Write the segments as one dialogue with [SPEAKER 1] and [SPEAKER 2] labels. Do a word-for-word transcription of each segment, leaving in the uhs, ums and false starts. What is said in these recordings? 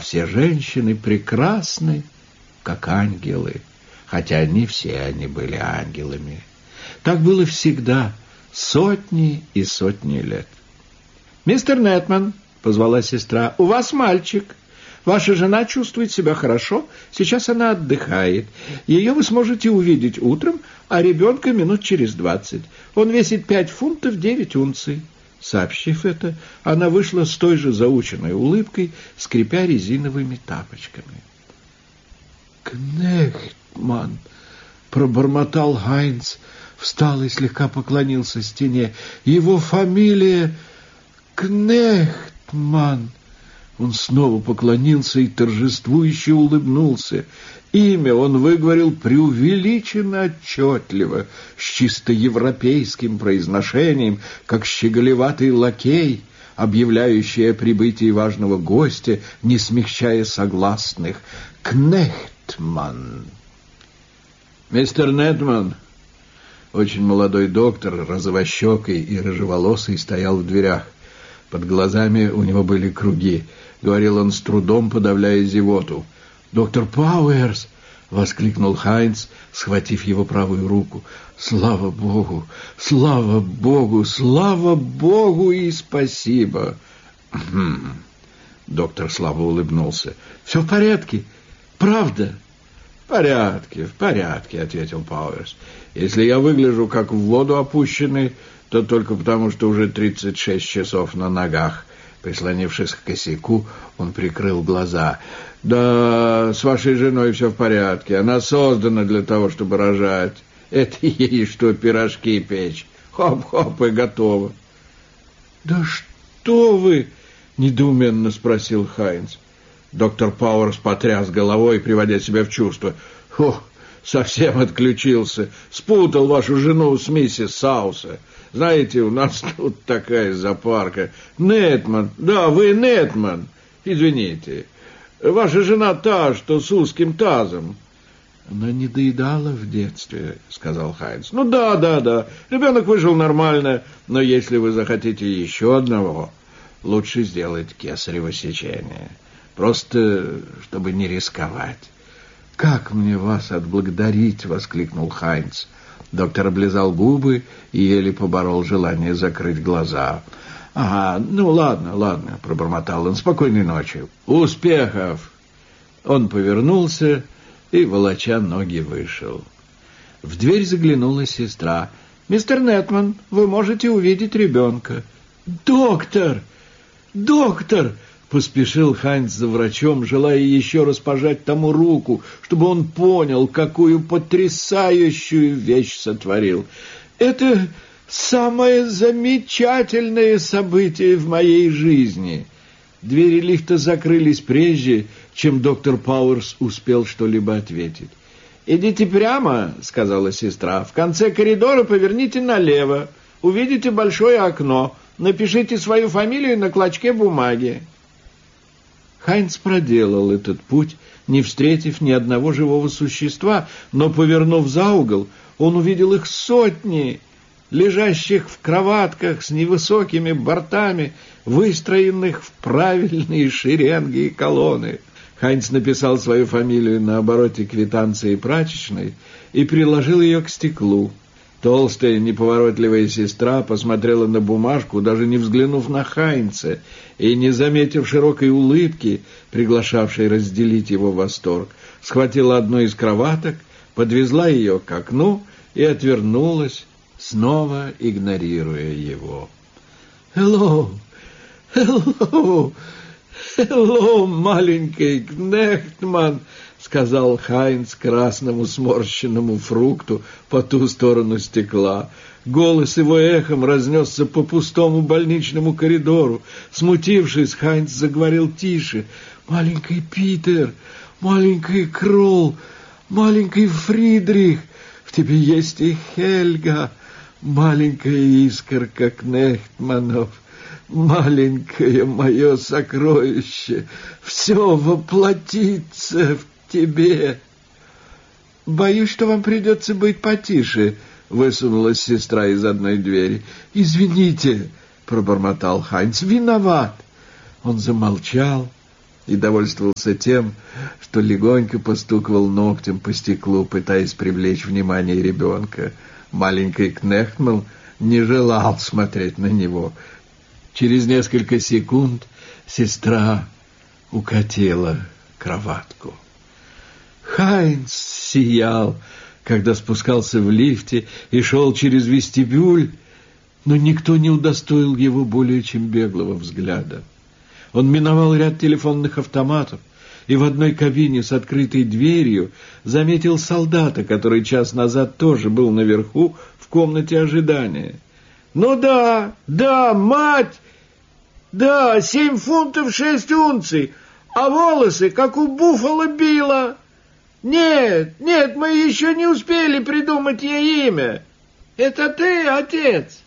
[SPEAKER 1] все женщины прекрасны, как ангелы, хотя не все они были ангелами. Так было всегда, сотни и сотни лет. «Мистер Нетман», — позвала сестра, — «у вас мальчик. Ваша жена чувствует себя хорошо, сейчас она отдыхает. Ее вы сможете увидеть утром, а ребенка минут через двадцать. Он весит пять фунтов девять унций». Сообщив это, она вышла с той же заученной улыбкой, скрипя резиновыми тапочками. «Кнехтман», — пробормотал Хайнц, встал и слегка поклонился стене. «Его фамилия Кнехтман». Он снова поклонился и торжествующе улыбнулся. Имя он выговорил преувеличенно отчетливо, с чисто европейским произношением, как щеголеватый лакей, объявляющий о прибытии важного гостя, не смягчая согласных. «Кнехтман». Мистер Нетман, очень молодой доктор, розовощекий и рыжеволосый, стоял в дверях. Под глазами у него были круги. Говорил он с трудом, подавляя зевоту. «Доктор Пауэрс!» — воскликнул Хайнц, схватив его правую руку. «Слава Богу! Слава Богу! Слава Богу и спасибо!» «Хм...» — доктор слабо улыбнулся. «Все в порядке? Правда?» «В порядке, в порядке», — ответил Пауэрс. «Если я выгляжу как в воду опущенный, то только потому, что уже тридцать шесть часов на ногах». Прислонившись к косяку, он прикрыл глаза. «Да, с вашей женой все в порядке. Она создана для того, чтобы рожать. Это ей что, пирожки печь? Хоп-хоп, и готово». «Да что вы?» — недоуменно спросил Хайнц. Доктор Пауэрс потряс головой, приводя себя в чувство. «Ох, совсем отключился. Спутал вашу жену с миссис Сауса. Знаете, у нас тут такая запарка. Нетман, да, вы Нетман. Извините. Ваша жена та, что с узким тазом». «Она не доедала в детстве», — сказал Хайнц. «Ну да, да, да. Ребенок вышел нормально. Но если вы захотите еще одного, лучше сделать кесарево сечение. Просто, чтобы не рисковать». «Как мне вас отблагодарить?» — воскликнул Хайнц. Доктор облизал губы и еле поборол желание закрыть глаза. «Ага, ну ладно, ладно», — пробормотал он. «Спокойной ночи. Успехов!» Он повернулся и, волоча ноги, вышел. В дверь заглянула сестра. «Мистер Нетман, вы можете увидеть ребенка». «Доктор! Доктор!» — поспешил Хайнц за врачом, желая еще раз пожать тому руку, чтобы он понял, какую потрясающую вещь сотворил. «Это самое замечательное событие в моей жизни». Двери лифта закрылись прежде, чем доктор Пауэрс успел что-либо ответить. «Идите прямо», — сказала сестра. «В конце коридора поверните налево. Увидите большое окно. Напишите свою фамилию на клочке бумаги». Хайнц проделал этот путь, не встретив ни одного живого существа, но, повернув за угол, он увидел их сотни, лежащих в кроватках с невысокими бортами, выстроенных в правильные шеренги и колонны. Хайнц написал свою фамилию на обороте квитанции прачечной и приложил ее к стеклу. Толстая, неповоротливая сестра посмотрела на бумажку, даже не взглянув на Хайнца, и, не заметив широкой улыбки, приглашавшей разделить его восторг, схватила одну из кроваток, подвезла ее к окну и отвернулась, снова игнорируя его. «Hello! Hello! Hello, маленький Кнехтман!» — сказал Хайнц красному сморщенному фрукту по ту сторону стекла. Голос его эхом разнесся по пустому больничному коридору. Смутившись, Хайнц заговорил тише. «Маленький Питер, маленький Кролл, маленький Фридрих, в тебе есть и Хельга, маленькая искорка Кнехтманов, маленькое мое сокровище, все воплотится в тебе». «Боюсь, что вам придется быть потише», — высунулась сестра из одной двери. «Извините», — пробормотал Хайнц, — «виноват». Он замолчал и довольствовался тем, что легонько постукивал ногтем по стеклу, пытаясь привлечь внимание ребенка. Маленький Кнехтман не желал смотреть на него. Через несколько секунд сестра укатила кроватку. Хайнц сиял, когда спускался в лифте и шел через вестибюль, но никто не удостоил его более чем беглого взгляда. Он миновал ряд телефонных автоматов и в одной кабине с открытой дверью заметил солдата, который час назад тоже был наверху в комнате ожидания. «Ну да, да, мать! Да, семь фунтов шесть унций, а волосы, как у Буффало Билла! Нет, нет, мы еще не успели придумать ей имя. Это ты, отец?»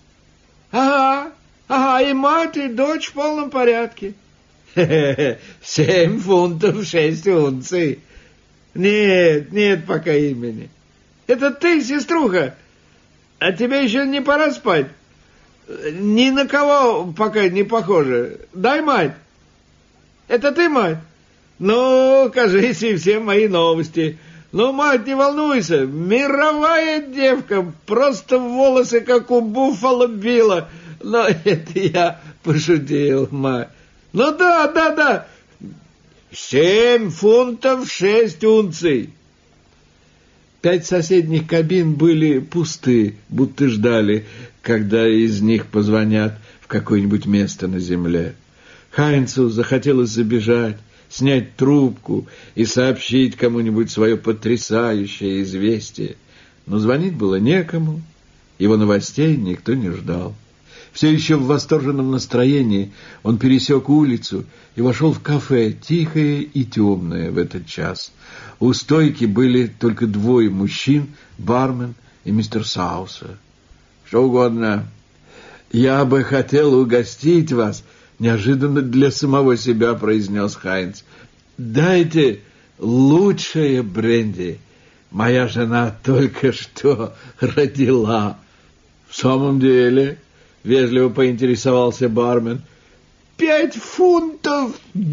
[SPEAKER 1] «Ага, ага, и мать, и дочь в полном порядке». «Хе-хе, семь фунтов шесть унций. Нет, нет пока имени. Это ты, сеструха? А тебе еще не пора спать? Ни на кого пока не похоже. Дай, мать. Это ты, мать? Ну, кажись, и все мои новости. Ну, мать, не волнуйся, мировая девка, просто волосы, как у Буффало Билла. Но это я пошутил, мать. Ну да, да, да, семь фунтов шесть унций». Пять соседних кабин были пусты, будто ждали, когда из них позвонят в какое-нибудь место на земле. Хайнцу захотелось забежать, снять трубку и сообщить кому-нибудь свое потрясающее известие. Но звонить было некому, его новостей никто не ждал. Все еще в восторженном настроении он пересек улицу и вошел в кафе, тихое и темное в этот час. У стойки были только двое мужчин, бармен и мистер Сауса. «Что угодно. Я бы хотел угостить вас», — неожиданно для самого себя произнес Хайнц. «Дайте лучшее бренди. Моя жена только что родила». «В самом деле?» — вежливо поинтересовался бармен. «Пять фунтов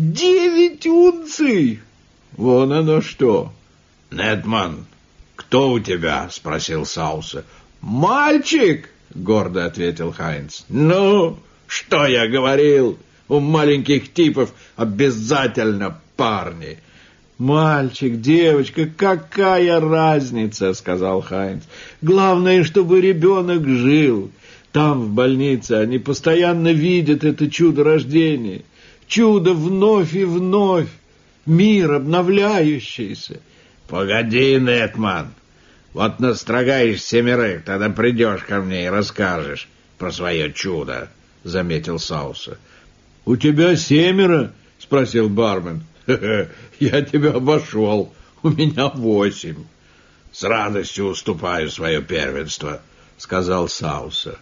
[SPEAKER 1] девять унций!» «Вон оно что!»
[SPEAKER 2] «Нетман, кто у тебя?» — спросил Сауса.
[SPEAKER 1] «Мальчик!» — гордо ответил Хайнц.
[SPEAKER 2] «Ну, что я говорил? У маленьких типов обязательно парни!»
[SPEAKER 1] «Мальчик, девочка, какая разница?» — сказал Хайнц. «Главное, чтобы ребенок жил. Там, в больнице, они постоянно видят это чудо рождения. Чудо вновь и вновь. Мир обновляющийся».
[SPEAKER 2] «Погоди, Нетман. Вот настрогаешь семерых, тогда придешь ко мне и расскажешь про свое чудо», — заметил Сауса.
[SPEAKER 1] «У тебя семеро?» — спросил бармен.
[SPEAKER 2] «Хе-хе, я тебя обошел. У меня восемь». «С радостью уступаю свое первенство», — сказал Сауса.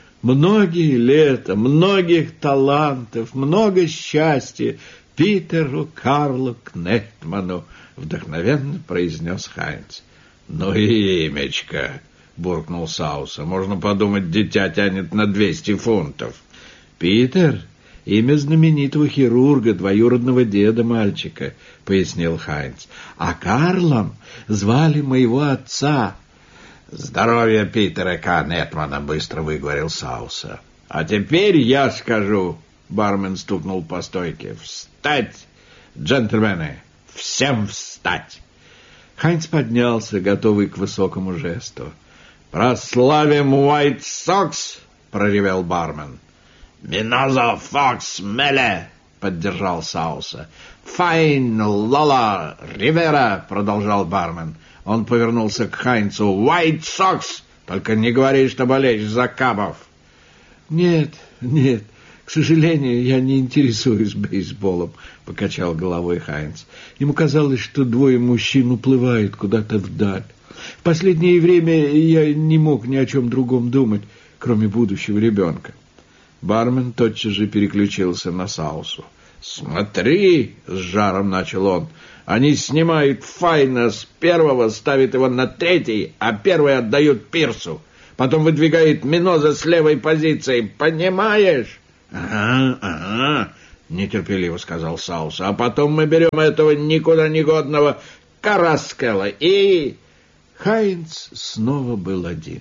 [SPEAKER 1] «Многие лета, многих талантов, много счастья Питеру Карлу Кнехтману», — вдохновенно произнес Хайнц.
[SPEAKER 2] «Ну и имечко», — буркнул Сауса. «Можно подумать, дитя тянет на двести фунтов».
[SPEAKER 1] «Питер — имя знаменитого хирурга, двоюродного деда мальчика», — пояснил Хайнц. «А Карлом звали моего отца».
[SPEAKER 2] «Здоровья Питера К. Нетмана», — быстро выговорил Сауса. «А теперь я скажу», — бармен стукнул по стойке. «Встать, джентльмены! Всем встать!»
[SPEAKER 1] Хайнц поднялся, готовый к высокому жесту.
[SPEAKER 2] «Прославим Уайт Сокс!» — проревел бармен. «Миноза Фокс Меле!» — поддержал Сауса.
[SPEAKER 1] «Файн Лола Ривера!» — продолжал бармен. Он повернулся к Хайнцу.
[SPEAKER 2] «Уайт Сокс! Только не говори, что болеешь за Кабов!»
[SPEAKER 1] «Нет, нет, к сожалению, я не интересуюсь бейсболом», — покачал головой Хайнц. Ему казалось, что двое мужчин уплывают куда-то вдаль. В последнее время я не мог ни о чем другом думать, кроме будущего ребенка. Бармен тотчас же переключился на Саусу.
[SPEAKER 2] «Смотри!» — с жаром начал он. «Они снимают Файна с первого, ставят его на третий, а первый отдают Пирсу. Потом выдвигает Миноза с левой позиции. Понимаешь?»
[SPEAKER 1] «Ага, ага.
[SPEAKER 2] нетерпеливо сказал Сауса. А потом мы берем этого никуда не годного Караскела и...
[SPEAKER 1] Хайнц снова был один.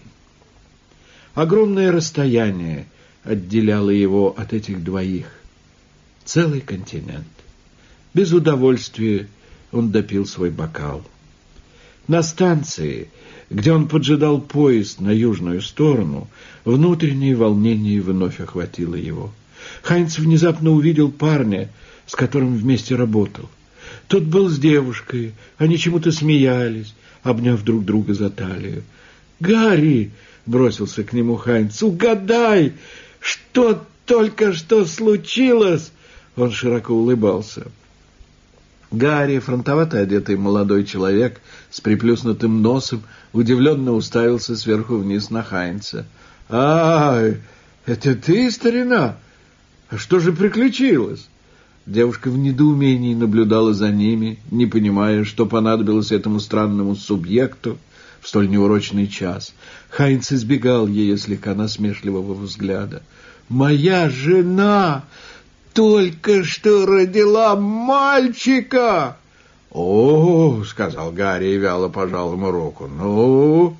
[SPEAKER 1] Огромное расстояние отделяло его от этих двоих. Целый континент. Без удовольствия он допил свой бокал. На станции, где он поджидал поезд на южную сторону, внутреннее волнение вновь охватило его. Хайнц внезапно увидел парня, с которым вместе работал. Тот был с девушкой, они чему-то смеялись, обняв друг друга за талию. «Гарри!» — бросился к нему Хайнц. «Угадай, что только что случилось!» Он широко улыбался. Гарри, фронтовато одетый молодой человек с приплюснутым носом, удивленно уставился сверху вниз на Хайнца. «А, это ты, старина? А что же приключилось?» Девушка в недоумении наблюдала за ними, не понимая, что понадобилось этому странному субъекту в столь неурочный час. Хайнц избегал ее слегка насмешливого взгляда. «Моя жена только что родила мальчика!»
[SPEAKER 2] «О, — сказал Гарри и вяло пожал ему руку, — ну,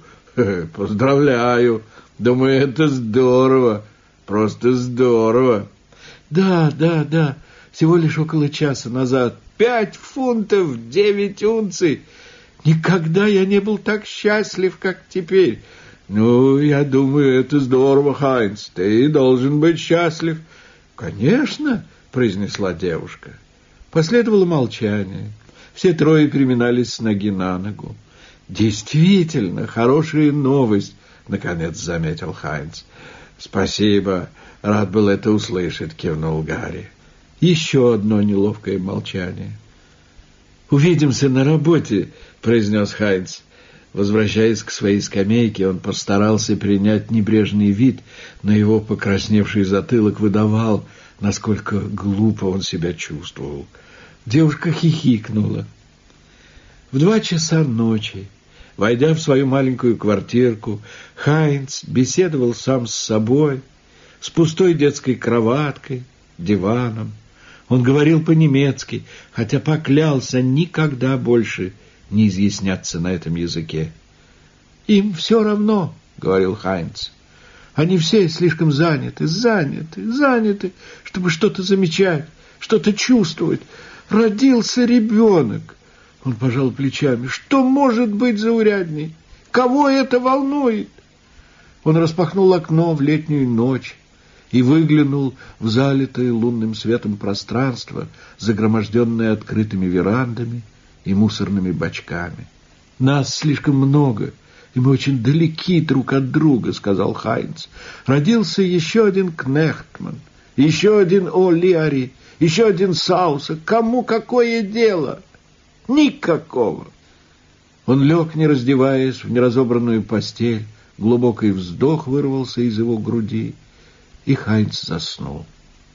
[SPEAKER 2] поздравляю. Думаю, это здорово, просто здорово».
[SPEAKER 1] «Да, да, да, всего лишь около часа назад. Пять фунтов, девять унций. Никогда я не был так счастлив, как теперь».
[SPEAKER 2] «Ну, я думаю, это здорово, Хайнц. Ты должен быть счастлив».
[SPEAKER 1] «Конечно», — произнесла девушка. Последовало молчание. Все трое переминались с ноги на ногу. «Действительно, хорошая новость», — наконец заметил Хайнц.
[SPEAKER 2] «Спасибо, рад был это услышать», — кивнул Гарри.
[SPEAKER 1] Еще одно неловкое молчание. «Увидимся на работе», — произнес Хайнц. Возвращаясь к своей скамейке, он постарался принять небрежный вид, но его покрасневший затылок выдавал, насколько глупо он себя чувствовал. Девушка хихикнула. В два часа ночи, войдя в свою маленькую квартирку, Хайнц беседовал сам с собой, с пустой детской кроваткой, диваном. Он говорил по-немецки, хотя поклялся никогда больше не изъясняться на этом языке. «Им все равно, — говорил Хайнц. Они все слишком заняты, заняты, заняты, чтобы что-то замечать, что-то чувствовать. Родился ребенок». Он пожал плечами. «Что может быть заурядней? Кого это волнует?» Он распахнул окно в летнюю ночь и выглянул в залитое лунным светом пространство, загроможденное открытыми верандами и мусорными бачками. «Нас слишком много, и мы очень далеки друг от друга», — сказал Хайнц. «Родился еще один Кнехтман, еще один О'Лиари, еще один Сауса. Кому какое дело? Никакого». Он лег, не раздеваясь, в неразобранную постель. Глубокий вздох вырвался из его груди, и Хайнц заснул.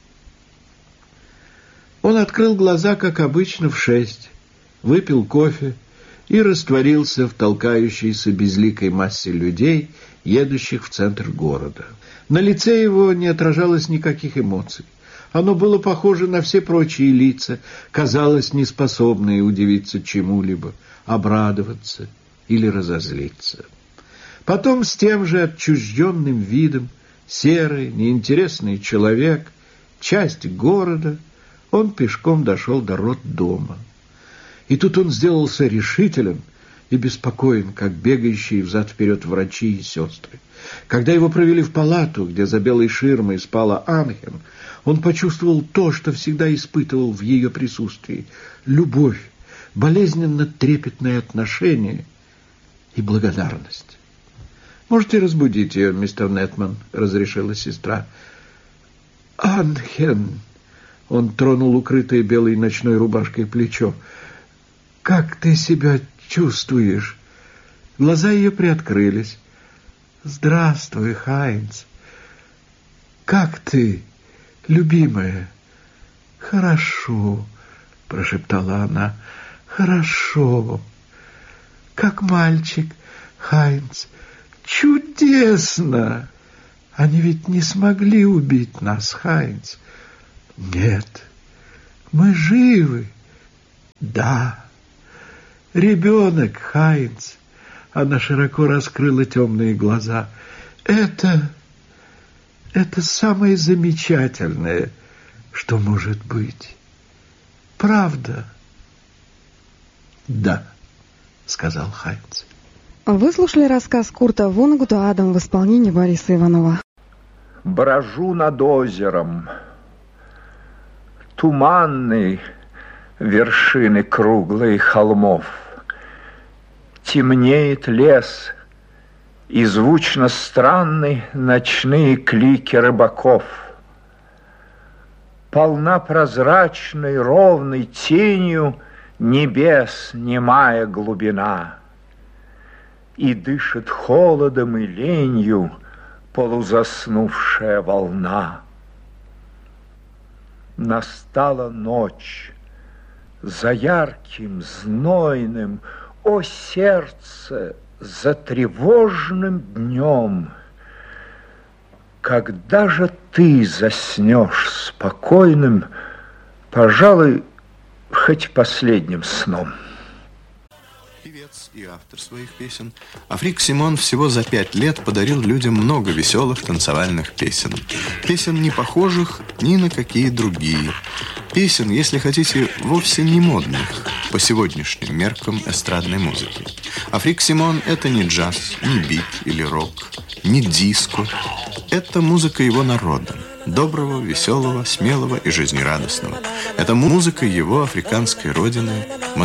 [SPEAKER 1] Он открыл глаза, как обычно, в шесть, выпил кофе и растворился в толкающейся безликой массе людей, едущих в центр города. На лице его не отражалось никаких эмоций. Оно было похоже на все прочие лица, казалось неспособные удивиться чему-либо, обрадоваться или разозлиться. Потом с тем же отчужденным видом, серый, неинтересный человек, часть города, он пешком дошел до роддома. И тут он сделался решителен и беспокоен, как бегающие взад-вперед врачи и сестры. Когда его провели в палату, где за белой ширмой спала Анхен, он почувствовал то, что всегда испытывал в ее присутствии — любовь, болезненно трепетное отношение и благодарность. «Можете разбудить ее, мистер Нетман?» — разрешила сестра. «Анхен!» — он тронул укрытое белой ночной рубашкой плечо. «Как ты себя чувствуешь?» Глаза ее приоткрылись. «Здравствуй, Хайнц. Как ты, любимая?» «Хорошо», — прошептала она. «Хорошо. Как мальчик, Хайнц. Чудесно! Они ведь не смогли убить нас, Хайнц». «Нет, Мы живы. Да. Ребенок, Хайнц. Она широко раскрыла темные глаза. Это... Это самое замечательное, что может быть. Правда? Да, сказал Хайнц.
[SPEAKER 3] Вы слушали рассказ Курта Воннегута «Адам» в исполнении Бориса Иванова.
[SPEAKER 4] Брожу над озером, туманные вершины круглые холмов. Темнеет лес, и звучно странны ночные клики рыбаков. Полна прозрачной ровной тенью небес немая глубина, и дышит холодом и ленью полузаснувшая волна. Настала ночь, за ярким, знойным, о сердце, за тревожным днем. Когда же ты заснешь спокойным, пожалуй, хоть последним сном?
[SPEAKER 5] Певец и автор своих песен, Африк Симон всего за пять лет подарил людям много веселых танцевальных песен. Песен, не похожих ни на какие другие. Песен, если хотите, вовсе не модных по сегодняшним меркам эстрадной музыки. Африк Симон – это не джаз, не бит или рок, не диско. Это музыка его народа. Доброго, веселого, смелого и жизнерадостного. Это музыка его африканской родины,